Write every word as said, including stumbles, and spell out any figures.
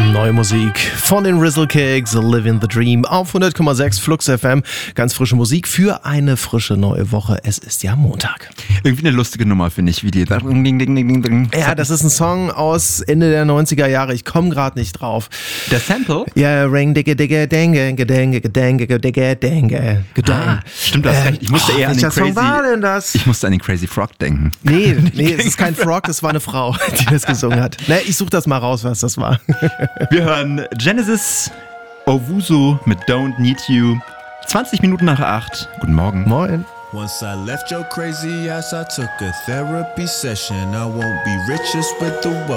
Neue Musik von den Rizzle Cakes, Living the Dream auf hundert Komma sechs Flux F M. Ganz frische Musik für eine frische neue Woche. Es ist ja Montag. Irgendwie eine lustige Nummer, finde ich, wie die. Ja, das ist ein Song aus Ende der neunziger Jahre. Ich komme gerade nicht drauf. Der Sample? Ja, ring digge digge denge gedenge gedenge gedenge denge gedenge. Stimmt, das recht. Ich musste oh, eher an den welcher Crazy. Song war denn das? Ich musste an den Crazy Frog denken. Nee, nee, es ist kein Frog, das war eine Frau, die das gesungen hat. Nee, ich suche das mal raus, was das war. Wir hören Genesis Owusu mit Don't Need You. zwanzig Minuten nach acht. Guten Morgen. Moin. Once I left your crazy ass, I took a therapy session. I won't be richest with the wealth.